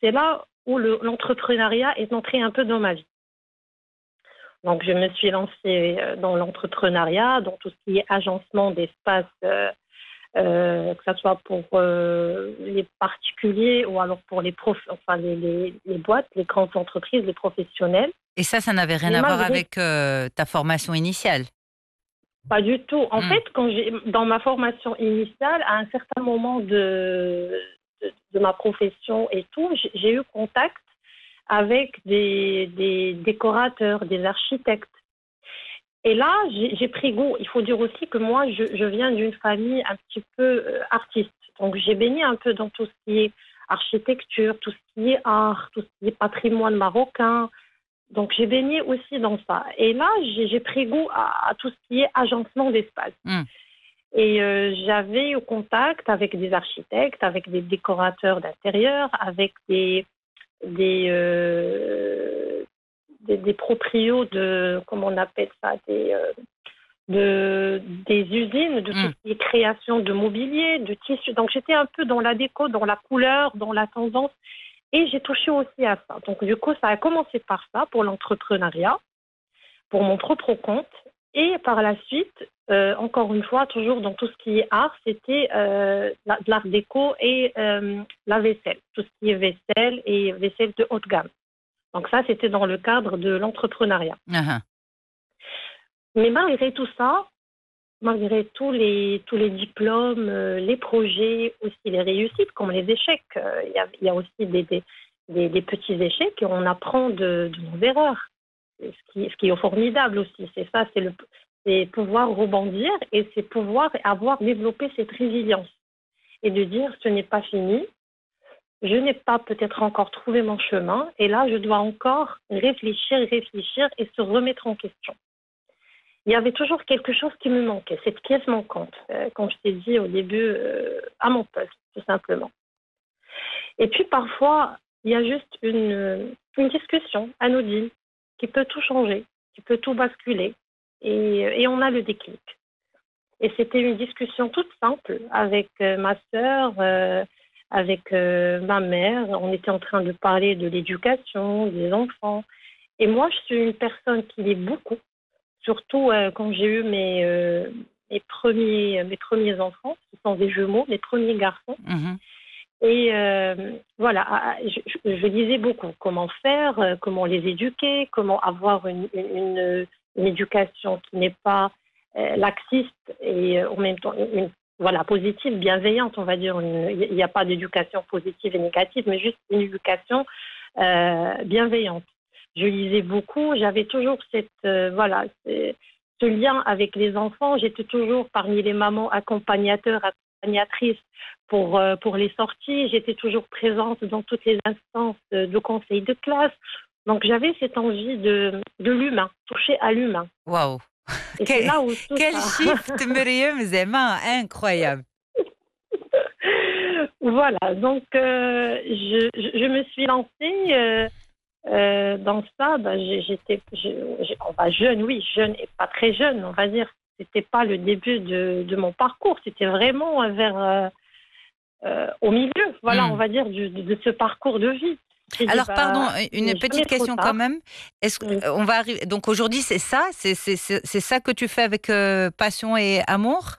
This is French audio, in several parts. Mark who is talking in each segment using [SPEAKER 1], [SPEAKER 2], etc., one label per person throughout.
[SPEAKER 1] c'est là où l'entrepreneuriat est entré un peu dans ma vie. Donc, je me suis lancée dans l'entrepreneuriat, dans tout ce qui est agencement d'espace, que ce soit pour les particuliers ou alors pour les boîtes, les grandes entreprises, les professionnels.
[SPEAKER 2] Et ça n'avait rien
[SPEAKER 1] Mais
[SPEAKER 2] à voir
[SPEAKER 1] malgré
[SPEAKER 2] avec ta formation initiale.
[SPEAKER 1] Pas du tout. En
[SPEAKER 2] Hmm.
[SPEAKER 1] fait, dans ma formation initiale, à un certain moment de ma profession et tout, j'ai eu contact avec des décorateurs, des architectes. Et là, j'ai pris goût. Il faut dire aussi que moi, je viens d'une famille un petit peu artiste. Donc, j'ai baigné un peu dans tout ce qui est architecture, tout ce qui est art, tout ce qui est patrimoine marocain. Donc, j'ai baigné aussi dans ça. Et là, j'ai pris goût à tout ce qui est agencement d'espace.
[SPEAKER 2] Hmm.
[SPEAKER 1] Et j'avais eu contact avec des architectes, avec des décorateurs d'intérieur, avec des proprios de, comment on appelle ça, des usines, de tout
[SPEAKER 2] Hmm.
[SPEAKER 1] ce qui est création de mobilier, de tissus. Donc, j'étais un peu dans la déco, dans la couleur, dans la tendance. Et j'ai touché aussi à ça. Donc, du coup, ça a commencé par ça, pour l'entrepreneuriat, pour mon propre compte. Et par la suite, encore une fois, toujours dans tout ce qui est art, c'était de l'art déco et la vaisselle. Tout ce qui est vaisselle et vaisselle de haute gamme. Donc ça, c'était dans le cadre de l'entrepreneuriat.
[SPEAKER 2] Ah,
[SPEAKER 1] Mais malgré tout ça, malgré tous les diplômes, les projets, aussi les réussites, comme les échecs, il y a aussi des petits échecs et on apprend de nos erreurs. Ce qui est formidable aussi, c'est ça, c'est pouvoir rebondir et c'est pouvoir avoir développé cette résilience et de dire ce n'est pas fini, je n'ai pas peut-être encore trouvé mon chemin et là je dois encore réfléchir et se remettre en question. Il y avait toujours quelque chose qui me manquait, cette pièce manquante, comme je t'ai dit au début, à mon poste, tout simplement. Et puis parfois, il y a juste une discussion anodine qui peut tout changer, qui peut tout basculer, et on a le déclic. Et c'était une discussion toute simple avec ma sœur, avec ma mère. On était en train de parler de l'éducation, des enfants. Et moi, je suis une personne qui lit beaucoup, surtout quand j'ai eu mes premiers enfants, qui sont des jumeaux, mes premiers garçons.
[SPEAKER 2] mhm.
[SPEAKER 1] Et voilà, je lisais beaucoup. Comment faire, comment les éduquer, comment avoir une éducation qui n'est pas laxiste et en même temps voilà, positive, bienveillante, on va dire. Il n'y a pas d'éducation positive et négative, mais juste une éducation bienveillante. Je lisais beaucoup, j'avais toujours ce lien avec les enfants. J'étais toujours parmi les mamans accompagnatrices pour les sorties. J'étais toujours présente dans toutes les instances de conseil de classe. Donc, j'avais cette envie de l'humain, toucher à l'humain.
[SPEAKER 2] Waouh!
[SPEAKER 1] Et c'est
[SPEAKER 2] Quel,
[SPEAKER 1] là où tout
[SPEAKER 2] quel
[SPEAKER 1] ça...
[SPEAKER 2] shift merveilleux, Zema, incroyable.
[SPEAKER 1] Voilà, donc je me suis lancée dans ça. Jeune, oui, jeune et pas très jeune, on va dire. C'était pas le début de mon parcours, c'était vraiment au milieu, voilà, on
[SPEAKER 2] Hmm.
[SPEAKER 1] va dire, de ce parcours de vie. J'ai dit,
[SPEAKER 2] Alors, pardon,
[SPEAKER 1] il
[SPEAKER 2] une
[SPEAKER 1] n'est jamais
[SPEAKER 2] petite
[SPEAKER 1] trop
[SPEAKER 2] question quand
[SPEAKER 1] tard.
[SPEAKER 2] même. Est-ce
[SPEAKER 1] Oui.
[SPEAKER 2] qu'on va arriver. Donc aujourd'hui, c'est ça? C'est ça que tu fais avec passion et amour?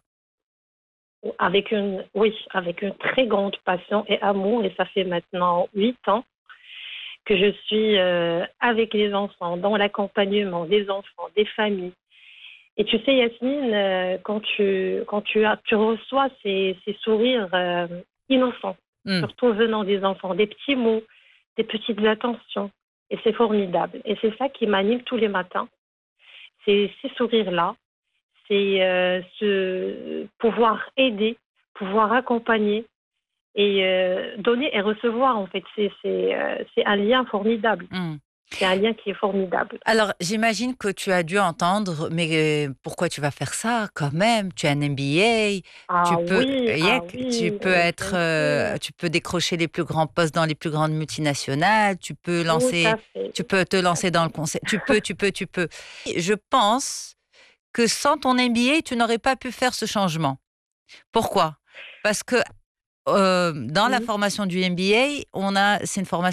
[SPEAKER 1] Avec une très grande passion et amour, et ça fait maintenant 8 ans que je suis avec les enfants, dans l'accompagnement des enfants, des familles. Et tu sais, Yasmine, quand tu reçois ces sourires innocents,
[SPEAKER 2] Hmm.
[SPEAKER 1] surtout venant des enfants, des petits mots, des petites attentions, et c'est formidable. Et c'est ça qui m'anime tous les matins. C'est ces sourires-là, c'est pouvoir aider, pouvoir accompagner et donner et recevoir, en fait. C'est un lien formidable.
[SPEAKER 2] Hmm.
[SPEAKER 1] C'est un lien qui est formidable.
[SPEAKER 2] Alors, j'imagine que tu as dû entendre, mais pourquoi tu vas faire ça quand même? Tu as un MBA,
[SPEAKER 1] Ah
[SPEAKER 2] yeah, tu
[SPEAKER 1] oui,
[SPEAKER 2] peux être,
[SPEAKER 1] bien sûr,
[SPEAKER 2] tu peux décrocher les plus grands postes dans les plus grandes multinationales,
[SPEAKER 1] tout à fait,
[SPEAKER 2] tu peux te
[SPEAKER 1] tout à
[SPEAKER 2] lancer dans le
[SPEAKER 1] fait.
[SPEAKER 2] conseil, tu peux. Je pense que sans ton MBA, tu n'aurais pas pu faire ce changement. Pourquoi? Parce que dans la
[SPEAKER 1] Mhm.
[SPEAKER 2] formation du MBA, c'est une formation